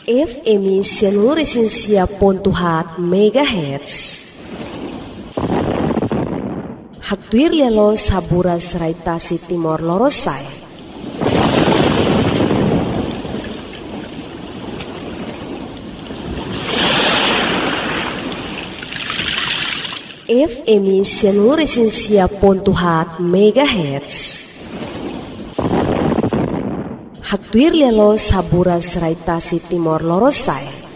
FM Sianuresinsia.4 MHz. Hatuir lelo saburas raitasi Timor Lorosai. FM Sianuresinsia.4 MHz. Hatuir lelo saburas raitasi Timor Lorosai.